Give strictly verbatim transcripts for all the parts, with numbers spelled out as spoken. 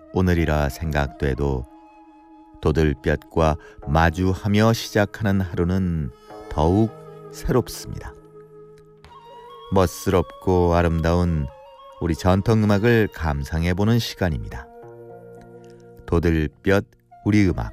오늘이라 생각돼도 도들볕과 마주하며 시작하는 하루는 더욱 새롭습니다. 멋스럽고 아름다운 우리 전통음악을 감상해보는 시간입니다. 도들볕 우리 음악,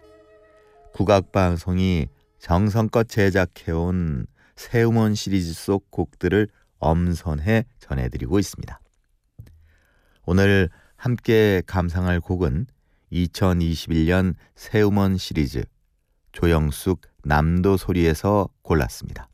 국악방송이 정성껏 제작해온 새음원 시리즈 속 곡들을 엄선해 전해드리고 있습니다. 오늘 함께 감상할 곡은 이천이십일 년 새음원 시리즈 조영숙 남도소리에서 골랐습니다.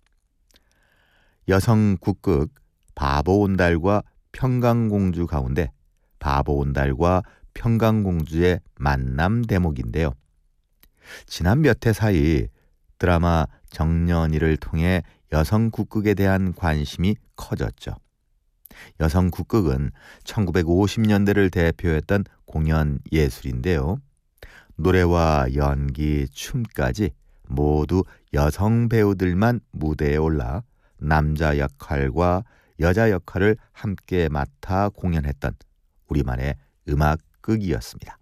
여성 국극 바보온달과 평강공주 가운데 바보온달과 평강공주의 만남 대목인데요. 지난 몇 해 사이 드라마 정년이를 통해 여성 국극에 대한 관심이 커졌죠. 여성 국극은 천구백오십 년대를 대표했던 공연 예술인데요. 노래와 연기, 춤까지 모두 여성 배우들만 무대에 올라 남자 역할과 여자 역할을 함께 맡아 공연했던 우리만의 음악극이었습니다.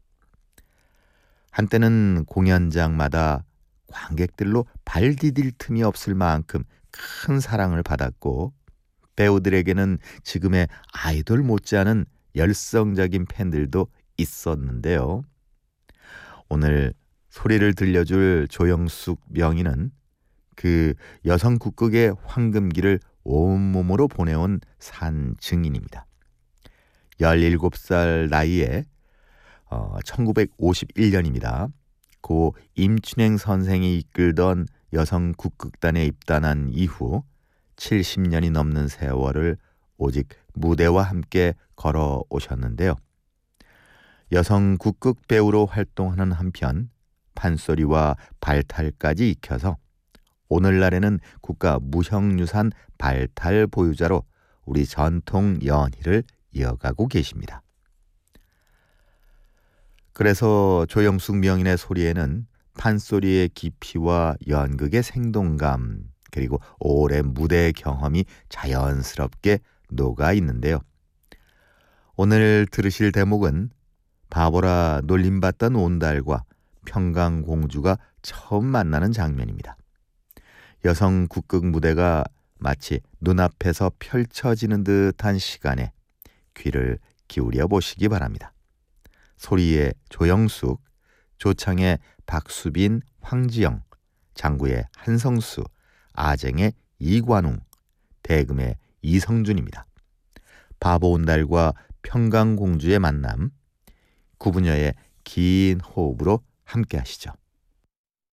한때는 공연장마다 관객들로 발 디딜 틈이 없을 만큼 큰 사랑을 받았고, 배우들에게는 지금의 아이돌 못지않은 열성적인 팬들도 있었는데요. 오늘 소리를 들려줄 조영숙 명인은 그 여성 국극의 황금기를 온몸으로 보내온 산 증인입니다. 열일곱 살 나이에 어, 천구백오십일 년입니다. 고 임춘행 선생이 이끌던 여성 국극단에 입단한 이후 칠십 년이 넘는 세월을 오직 무대와 함께 걸어오셨는데요. 여성 국극 배우로 활동하는 한편 판소리와 발탈까지 익혀서 오늘날에는 국가 무형유산 발탈 보유자로 우리 전통 연희를 이어가고 계십니다. 그래서 조영숙 명인의 소리에는 판소리의 깊이와 연극의 생동감, 그리고 오랜 무대 경험이 자연스럽게 녹아 있는데요. 오늘 들으실 대목은 바보라 놀림받던 온달과 평강공주가 처음 만나는 장면입니다. 여성 국극 무대가 마치 눈앞에서 펼쳐지는 듯한 시간에 귀를 기울여 보시기 바랍니다. 소리의 조영숙, 조창의 박수빈, 황지영, 장구의 한성수, 아쟁의 이관웅, 대금의 이성준입니다. 바보온달과 평강공주의 만남, 구부녀의 긴 호흡으로 함께 하시죠.